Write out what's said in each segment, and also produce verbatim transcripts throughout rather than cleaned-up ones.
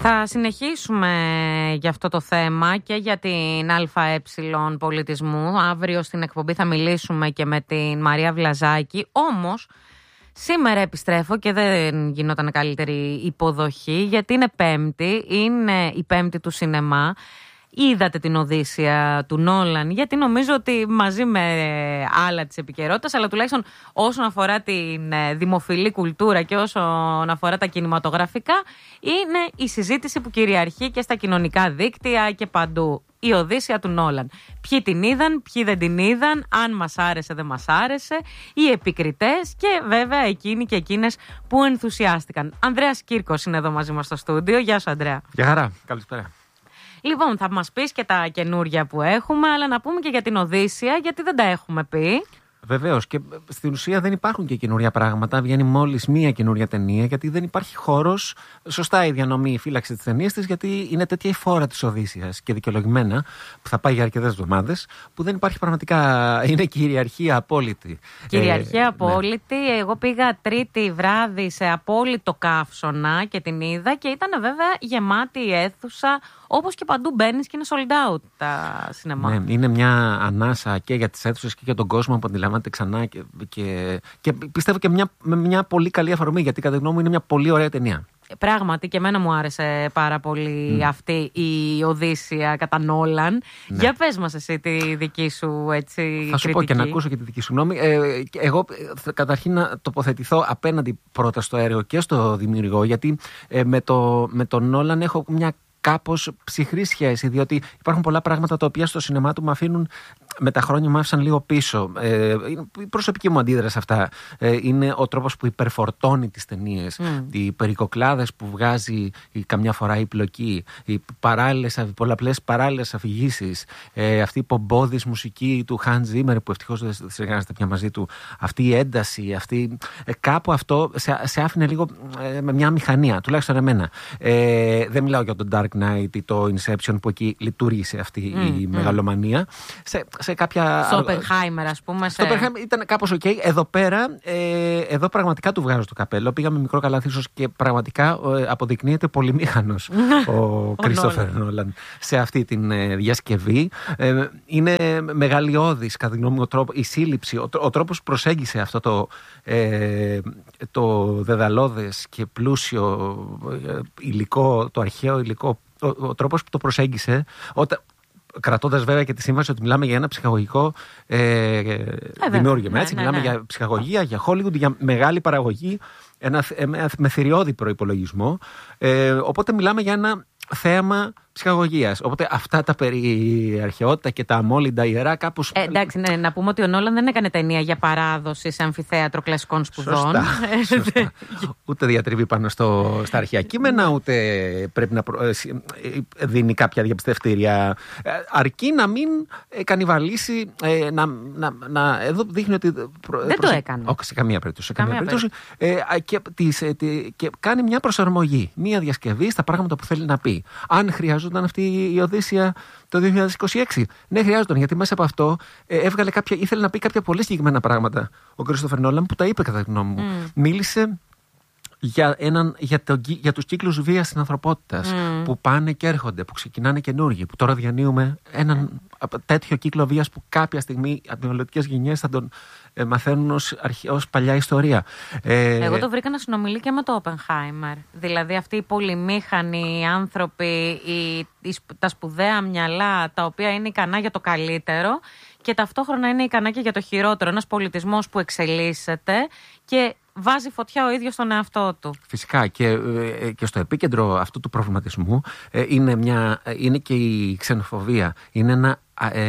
Θα συνεχίσουμε για αυτό το θέμα και για την ΑΕ πολιτισμού. Αύριο στην εκπομπή θα μιλήσουμε και με την Μαρία Βλαζάκη. Όμως, σήμερα επιστρέφω και δεν γινόταν καλύτερη υποδοχή, γιατί είναι Πέμπτη, είναι η Πέμπτη του σινεμά. Είδατε την Οδύσσεια του Νόλαν, γιατί νομίζω ότι μαζί με άλλα της επικαιρότητας, αλλά τουλάχιστον όσον αφορά την δημοφιλή κουλτούρα και όσον αφορά τα κινηματογραφικά, είναι η συζήτηση που κυριαρχεί και στα κοινωνικά δίκτυα και παντού. Η Οδύσσεια του Νόλαν. Ποιοι την είδαν, ποιοι δεν την είδαν, αν μας άρεσε, δεν μας άρεσε, οι επικριτές και βέβαια εκείνοι και εκείνες που ενθουσιάστηκαν. Ανδρέας Κύρκος είναι εδώ μαζί μας στο στούντιο. Γεια σου, Ανδρέα. Γεια χαρά, καλησπέρα. Λοιπόν, θα μας πεις και τα καινούρια που έχουμε, αλλά να πούμε και για την Οδύσσεια, γιατί δεν τα έχουμε πει. Βεβαίως, και στην ουσία δεν υπάρχουν και καινούρια πράγματα. Βγαίνει μόλις μία καινούρια ταινία, γιατί δεν υπάρχει χώρος. Σωστά η διανομή, η φύλαξη της ταινίας της, γιατί είναι τέτοια η φόρα της Οδύσσειας και δικαιολογημένα, που θα πάει για αρκετές εβδομάδες, που δεν υπάρχει πραγματικά. Είναι κυριαρχία απόλυτη. Κυριαρχία ε, απόλυτη. Ναι. Εγώ πήγα Τρίτη βράδυ σε απόλυτο καύσωνα και την είδα και ήταν βέβαια γεμάτη η αίθουσα. Όπως και παντού μπαίνεις και είναι sold out τα σινεμά. Ναι, είναι μια ανάσα και για τις αίθουσες και για τον κόσμο που αντιλαμβάνεται ξανά και, και, και πιστεύω και μια, με μια πολύ καλή αφορμή, γιατί κατά τη γνώμη μου είναι μια πολύ ωραία ταινία. Πράγματι και εμένα μου άρεσε πάρα πολύ mm. αυτή η Οδύσσεια κατά Νόλαν. Ναι. Για πες μας εσύ τη δική σου έτσι Θα σου κριτική. πω και να ακούσω και τη δική σου γνώμη. Ε, εγώ καταρχήν να τοποθετηθώ απέναντι πρώτα στο έργο και στο δημιουργό, γιατί ε, με, το, με τον Νόλαν έχω μια κάπως ψυχρή σχέση, διότι υπάρχουν πολλά πράγματα τα οποία στο σινεμά του με αφήνουν, με τα χρόνια μου άφησαν λίγο πίσω. Ε, η προσωπική μου αντίδραση αυτά ε, είναι ο τρόπος που υπερφορτώνει τις ταινίες, mm. οι περικοκλάδες που βγάζει η, καμιά φορά η πλοκή, οι παράλληλες, πολλαπλές παράλληλες αφηγήσεις, ε, αυτή η πομπόδης μουσική του Hans Zimmer που ευτυχώς δεν συνεργάζεται πια μαζί του, αυτή η ένταση, αυτή, ε, κάπου αυτό σε, σε άφηνε λίγο ε, με μια μηχανία, τουλάχιστον εμένα. Ε, δεν μιλάω για τον Dark Knight ή το Inception που εκεί λειτουργήσε αυτή mm, η mm. μεγαλομανία. Σε, σε κάποια. Στο Oppenheimer, ας πούμε. Στο Oppenheimer ήταν κάπως οκ. Okay. Εδώ πέρα, ε, εδώ πραγματικά του βγάζω το καπέλο. Πήγαμε μικρό καλάθι ίσως και πραγματικά ε, αποδεικνύεται πολυμήχανος ο Κρίστοφερ Νόλαν σε αυτή την ε, διασκευή. Ε, είναι μεγαλειώδης, κατά τη γνώμη μου, η σύλληψη, ο, ο τρόπος που προσέγγισε αυτό το, ε, το δεδαλώδες και πλούσιο ε, υλικό, το αρχαίο υλικό. Ο, ο τρόπος που το προσέγγισε, όταν, κρατώντας βέβαια και τη σύμβαση ότι μιλάμε για ένα ψυχαγωγικό ε, ε, δημιούργημα. Έτσι, ναι, μιλάμε ναι, ναι. για ψυχαγωγία, για Hollywood, για μεγάλη παραγωγή, ένα, ένα μεθυριώδη προϋπολογισμό. Ε, οπότε μιλάμε για ένα θέαμα ψυχαγωγίας. Οπότε αυτά τα περί αρχαιότητα και τα αμόλυντα ιερά κάπως. Ε, εντάξει, ναι, να πούμε ότι ο Νόλαν δεν έκανε ταινία για παράδοση σε αμφιθέατρο κλασικών σπουδών. Σωστά, σωστά. Ούτε διατριβή πάνω στο, στα αρχαία κείμενα, ούτε πρέπει να προ... δίνει κάποια διαπιστευτήρια. Αρκεί να μην κανιβαλίσει. Να, να, να, εδώ δείχνει ότι. Δεν προσε... το έκανε. Όχι, σε καμία περίπτωση. Σε καμία καμία περίπτωση. Ε, και, τις, και κάνει μια προσαρμογή, μια διασκευή στα πράγματα που θέλει να πει. Αν χρειαζόταν αυτή η Οδύσσεια το δύο χιλιάδες είκοσι έξι. Ναι, χρειάζονταν, γιατί μέσα από αυτό ε, έβγαλε κάποια, ήθελε να πει κάποια πολύ συγκεκριμένα πράγματα ο Κρίστοφερ Νόλαν, που τα είπε κατά τη γνώμη μου. Mm. Μίλησε για, έναν, για, το, για τους κύκλους βίας της ανθρωπότητας mm. που πάνε και έρχονται, που ξεκινάνε καινούργοι, που τώρα διανύουμε έναν mm. τέτοιο κύκλο βίας που κάποια στιγμή από τις μελλοντικές γενιές θα τον ε, μαθαίνουν ως, αρχι, ως παλιά ιστορία. Ε, Εγώ το βρήκα να συνομιλεί και με το Oppenheimer. Δηλαδή αυτοί οι πολυμήχανοι άνθρωποι, οι, οι, τα σπουδαία μυαλά, τα οποία είναι ικανά για το καλύτερο και ταυτόχρονα είναι ικανά και για το χειρότερο. Ένας πολιτισμός που εξελίσσεται και βάζει φωτιά ο ίδιος στον εαυτό του. Φυσικά και, και στο επίκεντρο αυτού του προβληματισμού είναι, μια, είναι και η ξενοφοβία. Είναι ένα,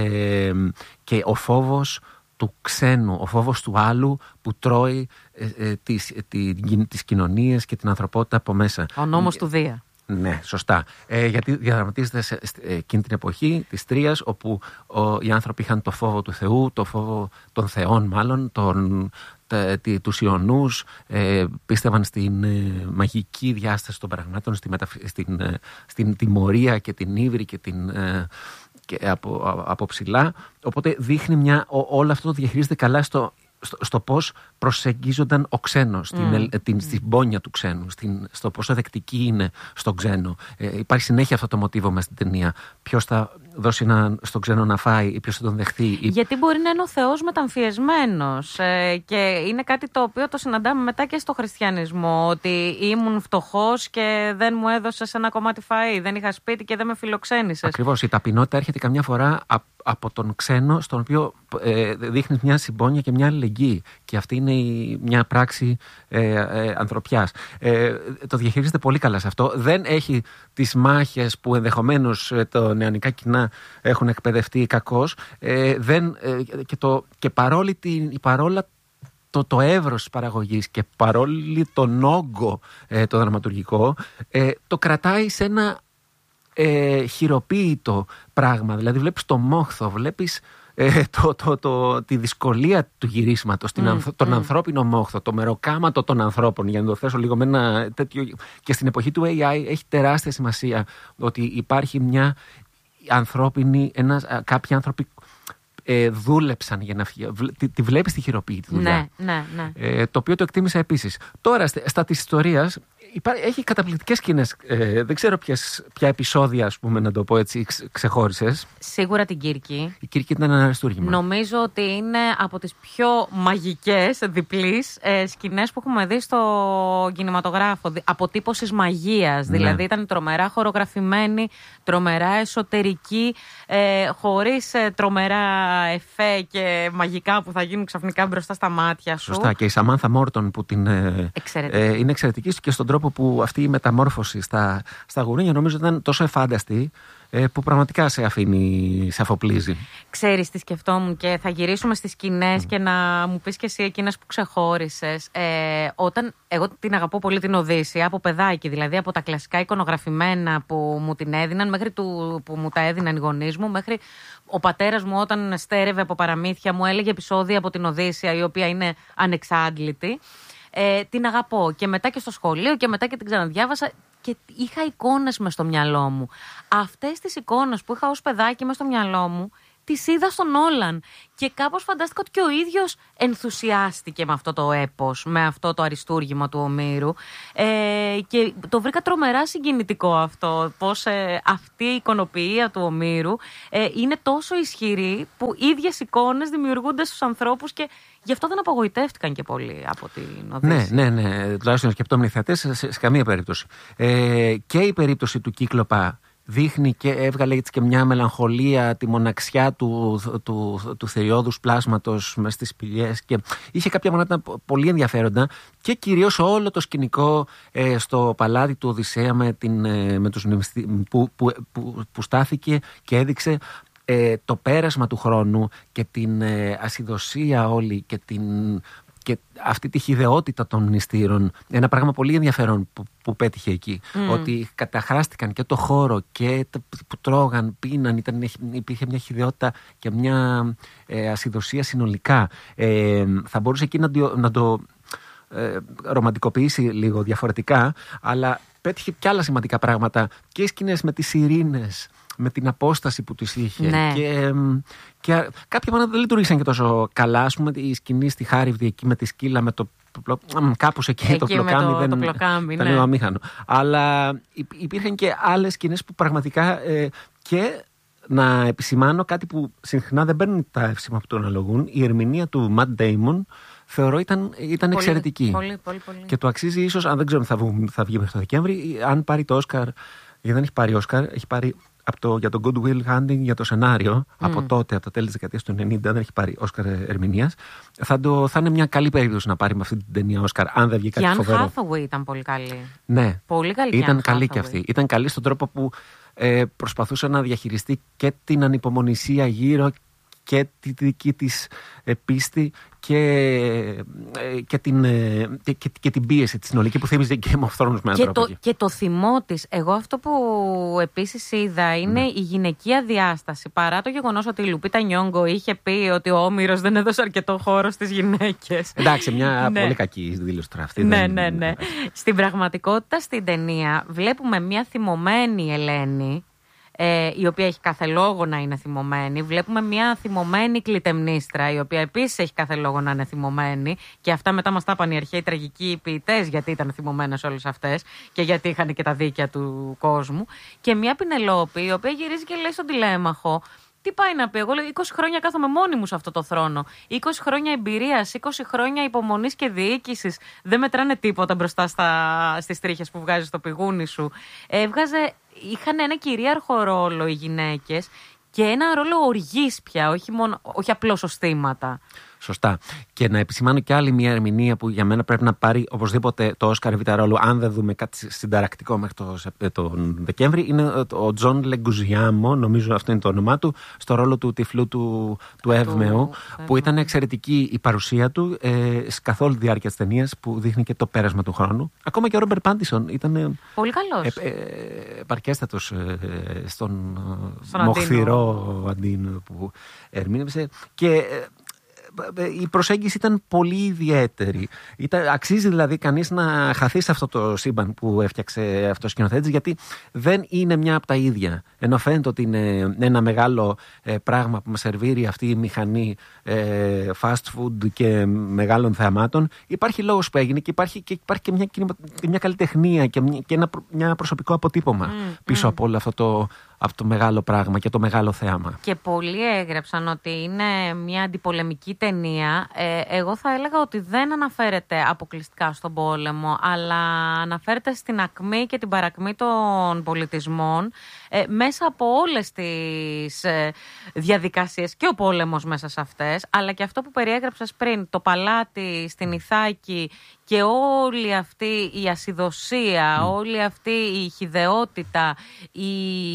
ε, και ο φόβος του ξένου, ο φόβος του άλλου που τρώει ε, ε, τις, τι, τις κοινωνίες και την ανθρωπότητα από μέσα. Ο νόμος του Δία. Ναι, σωστά. Ε, γιατί διαδραματίζεται σε, σε, ε, εκείνη την εποχή της Τρίας, όπου ο, οι άνθρωποι είχαν το φόβο του Θεού, το φόβο των θεών μάλλον, τον, τε, τε, τους Ιωνούς, ε, πίστευαν στην ε, μαγική διάσταση των πραγμάτων, στη μεταφ... στην, ε, στην τιμωρία και την ύβρη και την... Ε, και από, από ψηλά. Οπότε δείχνει μια, ό, όλο αυτό το διαχειρίζεται καλά στο στο, στο πώς προσεγγίζονταν ο ξένος, mm. στην, την, στην πόνια του ξένου, στην, στο πόσο δεκτική είναι στον ξένο. Ε, υπάρχει συνέχεια αυτό το μοτίβο μες στην ταινία. Ποιος θα δώσει ένα, στον ξένο να φάει ή ποιος θα τον δεχθεί. Γιατί μπορεί να είναι ο Θεός μεταμφιεσμένος ε, και είναι κάτι το οποίο το συναντάμε μετά και στο χριστιανισμό, ότι ήμουν φτωχός και δεν μου έδωσες ένα κομμάτι φαΐ, δεν είχα σπίτι και δεν με φιλοξένησες. Ακριβώς, η ταπεινότητα έρχεται καμιά φορά από από τον ξένο, στον οποίο ε, δείχνεις μια συμπόνια και μια αλληλεγγύη. Και αυτή είναι η, μια πράξη ε, ε, ανθρωπιάς. Ε, το διαχειρίζεται πολύ καλά σε αυτό. Δεν έχει τις μάχες που ενδεχομένως ε, το νεανικά κοινά έχουν εκπαιδευτεί κακώς. Ε, δεν, ε, και, το, και παρόλη την, παρόλα το, το εύρος της παραγωγής και παρόλη τον όγκο ε, το δραματουργικό, ε, το κρατάει σε ένα Ε, χειροποίητο πράγμα. Δηλαδή βλέπεις το μόχθο, βλέπεις ε, το, το, το, τη δυσκολία του γυρίσματος, mm, ανθ, τον mm. ανθρώπινο μόχθο, το μεροκάματο των ανθρώπων, για να το θέσω λίγο με ένα τέτοιο. Και στην εποχή του έι άι έχει τεράστια σημασία ότι υπάρχει μια ανθρώπινη, ένας, κάποιοι άνθρωποι ε, δούλεψαν για να φύγει. Τη, τη βλέπεις τη χειροποίητη δουλειά. Ναι, ναι, ναι. Ε, το οποίο το εκτίμησα επίσης. Τώρα, στα της ιστορίας, έχει καταπληκτικές σκηνές. Ε, δεν ξέρω ποιες, ποια επεισόδια, ας πούμε, να το πω έτσι, ξεχώρισες. Σίγουρα την Κύρκη. Η Κύρκη ήταν ένα αριστούργημα. Νομίζω ότι είναι από τις πιο μαγικές, διπλής ε, σκηνές που έχουμε δει στο κινηματογράφο. Αποτύπωσης μαγείας. Ναι. Δηλαδή ήταν τρομερά χορογραφημένη, τρομερά εσωτερική, ε, χωρίς ε, τρομερά εφέ και μαγικά που θα γίνουν ξαφνικά μπροστά στα μάτια σου. Σωστά. Και η Σαμάνθα Μόρτον που την, ε, ε, είναι εξαιρετική και στον τρόπο που αυτή η μεταμόρφωση στα, στα γουρούνια νομίζω ήταν τόσο εφάνταστη που πραγματικά σε αφήνει, σε αφοπλίζει. Ξέρεις τι σκεφτόμουν και θα γυρίσουμε στις σκηνές mm. και να μου πεις και εσύ εκείνες που ξεχώρισες. Ε, όταν εγώ την αγαπώ πολύ την Οδύσσεια από παιδάκι, δηλαδή από τα κλασικά εικονογραφημένα που μου την έδιναν μέχρι του, που μου τα έδιναν οι γονείς μου, μέχρι ο πατέρας μου όταν στέρευε από παραμύθια μου έλεγε επεισόδια από την Οδύσσεια η οποία είναι ανεξάντλητη. Ε, την αγαπώ και μετά και στο σχολείο και μετά και την ξαναδιάβασα και είχα εικόνες μες στο μυαλό μου. Αυτές τις εικόνες που είχα ως παιδάκι μες στο μυαλό μου τις είδα στον Νόλαν και κάπως φαντάστηκα ότι και ο ίδιος ενθουσιάστηκε με αυτό το έπος, με αυτό το αριστούργημα του Ομήρου ε, και το βρήκα τρομερά συγκινητικό αυτό, πως ε, αυτή η εικονοποιία του Ομήρου ε, είναι τόσο ισχυρή που ίδιες εικόνες δημιουργούνται στους ανθρώπους και γι' αυτό δεν απογοητεύτηκαν και πολύ από την Οδύσσεια. Ναι, ναι, ναι. Τουλάχιστον σκεπτόμενοι οι θεατές σε, σε, σε καμία περίπτωση. Ε, και η περίπτωση του Κύκλοπα δείχνει και έβγαλε έτσι και μια μελαγχολία, τη μοναξιά του, του, του, του θηριώδους πλάσματος μες στις σπηλιές και είχε κάποια μονάτα πολύ ενδιαφέροντα και κυρίως όλο το σκηνικό ε, στο παλάτι του Οδυσσέα με, την, ε, με τους, που, που, που, που στάθηκε και έδειξε ε, το πέρασμα του χρόνου και την ε, ασυδοσία όλη και την... και αυτή τη χυδαιότητα των μνηστήρων, ένα πράγμα πολύ ενδιαφέρον που, που πέτυχε εκεί, mm. ότι καταχράστηκαν και το χώρο και το, που τρώγαν, πίναν, ήταν, υπήρχε μια χυδαιότητα και μια ε, ασυδοσία συνολικά. Ε, θα μπορούσε εκεί να, να το ε, ρομαντικοποιήσει λίγο διαφορετικά, αλλά πέτυχε κι άλλα σημαντικά πράγματα και οι σκηνές με τις ειρήνες, με την απόσταση που τους είχε. Ναι. Και, και κάποια πράγματα δεν λειτουργήσαν και τόσο καλά. Ας πούμε, η σκηνή στη Χάριβδη εκεί με τη σκύλα, με το. Κάπως εκεί, εκεί το πλοκάμι το, δεν το πλοκάμι, ήταν ναι. λίγο αμήχανο. Αλλά υπήρχαν και άλλες σκηνές που πραγματικά. Ε, και να επισημάνω κάτι που συχνά δεν παίρνουν τα εύσημα που τον αναλογούν. Η ερμηνεία του Ματ Ντέιμον θεωρώ ήταν, ήταν πολύ, εξαιρετική. Πολύ, πολύ, πολύ. Και το αξίζει ίσως, αν δεν ξέρω αν θα, θα βγει μέχρι το Δεκέμβρη, αν πάρει το Όσκαρ. Γιατί δεν έχει πάρει Όσκαρ, έχει πάρει. Από το, για το Good Will Hunting, για το σενάριο, mm. από τότε, από τα τέλη της δεκαετίας του ενενήντα, δεν έχει πάρει Όσκαρ ερμηνείας. Θα, θα είναι μια καλή περίπτωση να πάρει με αυτή την ταινία Όσκαρ, αν δεν βγει κάτι φοβερό. Και αν Hathaway ήταν πολύ καλή. Ναι, πολύ καλή ήταν και καλή Hathaway. και αυτή. Ήταν καλή στον τρόπο που ε, προσπαθούσε να διαχειριστεί και την ανυπομονησία γύρω και τη δική της ε, πίστη και, ε, και, την, ε, και, και, και την πίεση της συνολική που θύμιζε Game of Thrones με έναν τρόπο. Το, και το θυμό της. Εγώ αυτό που επίσης είδα είναι ναι. η γυναικεία διάσταση. Παρά το γεγονός ότι η Λουπίτα Νιόγκο είχε πει ότι ο Όμηρος δεν έδωσε αρκετό χώρο στις γυναίκες. Εντάξει, μια ναι. πολύ κακή δήλωση τώρα αυτή. Ναι, δεν... ναι, ναι. Στην πραγματικότητα στην ταινία βλέπουμε μια θυμωμένη Ελένη, ε, η οποία έχει κάθε λόγο να είναι θυμωμένη. Βλέπουμε μια θυμωμένη Κλητεμνίστρα, η οποία επίσης έχει κάθε λόγο να είναι θυμωμένη. Και αυτά μετά μας τα είπαν οι αρχαίοι τραγικοί ποιητές, γιατί ήταν θυμωμένες όλες αυτές και γιατί είχαν και τα δίκαια του κόσμου. Και μια Πινελόπη, η οποία γυρίζει και λέει στον τηλέμαχο. Τι πάει να πει, εγώ λέω είκοσι χρόνια κάθομαι μόνη μου σε αυτό το θρόνο. είκοσι χρόνια εμπειρίας, είκοσι χρόνια υπομονής και διοίκησης. Δεν μετράνε τίποτα μπροστά στα, στις τρίχες που βγάζεις στο πηγούνι σου. Έβγαζε, είχαν ένα κυρίαρχο ρόλο οι γυναίκες και ένα ρόλο οργής πια, όχι, μόνο, όχι απλώς ως θύματα. Σωστά. Και να επισημάνω και άλλη μια ερμηνεία που για μένα πρέπει να πάρει οπωσδήποτε το Όσκαρ Β' ρόλο, αν δεν δούμε κάτι συνταρακτικό μέχρι το, τον Δεκέμβρη, είναι ο Τζον Λεγκουζιάμο, νομίζω αυτό είναι το όνομά του, στο ρόλο του τυφλού του, του Εύμεου, που ήταν εξαιρετική η παρουσία του ε, καθ' όλη τη διάρκεια της ταινίας, που δείχνει και το πέρασμα του χρόνου. Ακόμα και ο Ρόμπερτ Πάτινσον ήταν πολύ καλός. Ε, ε, επαρκέστατος ε, στον, στον μοχθηρό Αντίνο που ερμήνευσε. Και ε, η προσέγγιση ήταν πολύ ιδιαίτερη. Ήταν, αξίζει δηλαδή κανείς να χαθεί σε αυτό το σύμπαν που έφτιαξε αυτός ο σκηνοθέτης, γιατί δεν είναι μια από τα ίδια. Ενώ φαίνεται ότι είναι ένα μεγάλο ε, πράγμα που μας σερβίρει αυτή η μηχανή ε, fast food και μεγάλων θεαμάτων, υπάρχει λόγος που έγινε και υπάρχει και, υπάρχει και μια, και μια καλλιτεχνία και, μια, και ένα μια προσωπικό αποτύπωμα mm, πίσω mm. από όλο αυτό το, αυτό το μεγάλο πράγμα και το μεγάλο θέαμα. Και πολλοί έγραψαν ότι είναι μια αντιπολεμική ταινία. Ε, εγώ θα έλεγα ότι δεν αναφέρεται αποκλειστικά στον πόλεμο, αλλά αναφέρεται στην ακμή και την παρακμή των πολιτισμών ε, μέσα από όλες τις ε, διαδικασίες, και ο πόλεμος μέσα σε αυτές, αλλά και αυτό που περιέγραψες πριν, το παλάτι στην Ιθάκη και όλη αυτή η ασιδωσία, mm. όλη αυτή η χυδαιότητα, η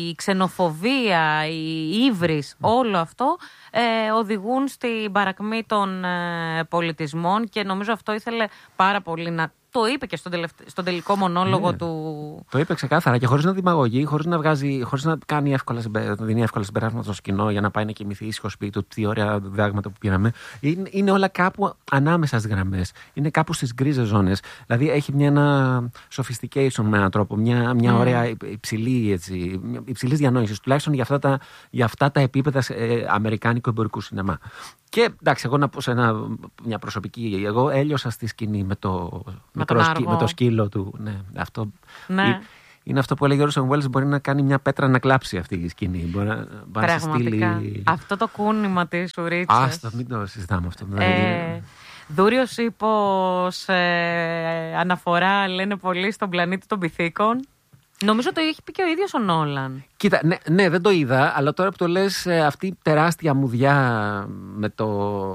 ξενοφοβία, η ύβρις, mm. όλο αυτό ε, οδηγούν στην παρακμή των ε, πολιτισμών, και νομίζω αυτό ήθελε πάρα πολύ να το είπε και στον, τελευτε... στον τελικό μονόλογο ναι, του. Το είπε ξεκάθαρα και χωρίς να δημαγωγεί, χωρίς να, βγάζει, χωρίς να κάνει εύκολα, συμπε... δίνει εύκολα συμπεράσματα στο κοινό για να πάει να κοιμηθεί ήσυχο σπίτι του, τι ωραία διδάγματα που πήραμε. Είναι, είναι όλα κάπου ανάμεσα στις γραμμές. Είναι κάπου στις γκρίζες ζώνες. Δηλαδή έχει μια, ένα sophistication με έναν τρόπο, μια, μια mm. ωραία υψηλή, έτσι, υψηλής διανόησης, τουλάχιστον για αυτά τα, για αυτά τα επίπεδα ε, αμερικάνικου εμπορικού σινεμά. Και εντάξει, εγώ να πω σε ένα, μια προσωπική. Εγώ έλειωσα στη σκηνή με το, με το, σκύ, με το σκύλο του. Ναι, αυτό ναι. Είναι, είναι αυτό που έλεγε ο Orson Welles, μπορεί να κάνει μια πέτρα να κλάψει αυτή η σκηνή. Μπορεί να, μπορεί να στείλει... Αυτό το κούνημα της Ουρίτσας. Άστα, μην το συζητάμε αυτό. Ε, Δούριος ύπος, ε, αναφορά, λένε πολύ, στον πλανήτη των πυθίκων. Νομίζω το έχει πει και ο ίδιος ο Νόλαν. Κοίτα, ναι, ναι, δεν το είδα, αλλά τώρα που το λες, αυτή η τεράστια μουδιά με το,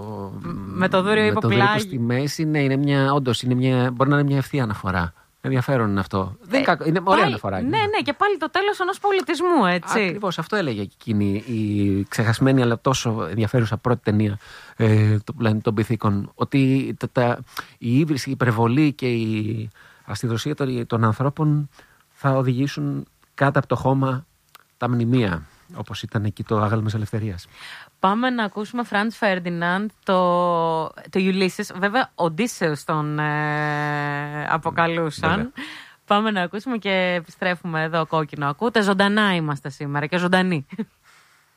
με το δούριο υποπλάγι στη μέση, ναι, είναι μια, όντως, είναι μια, μπορεί να είναι μια ευθεία αναφορά. Ενδιαφέρον είναι αυτό. Ε, δεν είναι, είναι ωραία αναφορά. Ναι, ναι, και πάλι το τέλος ενός πολιτισμού, έτσι. Ακριβώς, αυτό έλεγε εκείνη η ξεχασμένη αλλά τόσο ενδιαφέρουσα πρώτη ταινία ε, το πλανήτη των πυθίκων. Ότι τα, τα, η ύβριση, η υπερβολή και η αστιδροσία των, των ανθρώπων θα οδηγήσουν κάτω από το χώμα τα μνημεία, όπως ήταν εκεί το Άγαλμα της Ελευθερίας. Πάμε να ακούσουμε Φραντς Φέρντιναντ, το, το Ulysses. Βέβαια, Οντίσεως τον ε, αποκαλούσαν. Βέβαια. Πάμε να ακούσουμε και επιστρέφουμε εδώ κόκκινο. Ακούτε, ζωντανά είμαστε σήμερα και ζωντανοί.